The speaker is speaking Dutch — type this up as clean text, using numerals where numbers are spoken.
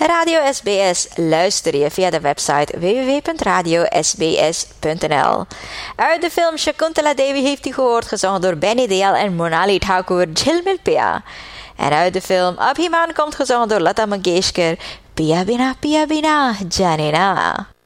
Radio SBS luister je via de website www.radiosbs.nl. Uit de film Shakuntala Devi heeft u gehoord, gezongen door Benny Dayal en Monali Thakur Jhilmil Pia. En uit de film Abhiman komt gezongen door Lata Mangeshkar, Piya Bina Jane Na.